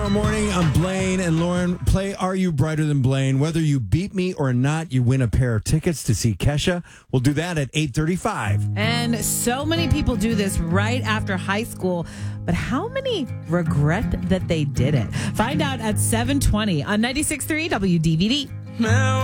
Tomorrow morning, I'm Blaine and Lauren. Play Are You Brighter Than Blaine? Whether you beat me or not, you win a pair of tickets to see Kesha. We'll do that at 8:35. And so many people do this right after high school. But how many regret that they did it? Find out at 7:20 on 96.3 WDVD. Now